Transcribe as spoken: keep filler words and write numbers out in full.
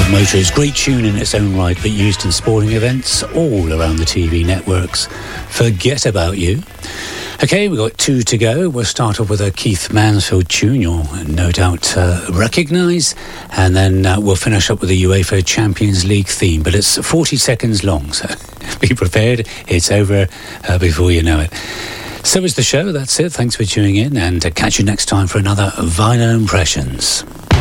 Motors, great tune in its own right, but used in sporting events all around the T V networks. Forget About You. Okay, we've got two to go. We'll start off with a Keith Mansfield tune you'll no doubt uh, recognise, and then uh, we'll finish up with the UEFA Champions League theme, but it's forty seconds long, so be prepared. It's over uh, before you know it. So is the show. That's it. Thanks for tuning in, and uh, catch you next time for another Vinyl Impressions.